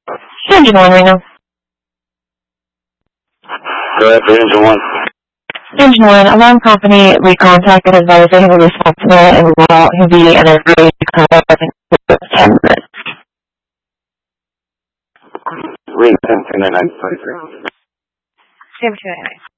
Engine 1 right now. Go ahead for Engine 1. Engine 1, alarm company, we contacted advisor, he will respond tonight, and we will, he'll be in a very contact in 10 minutes. Ring 1029 23. 729.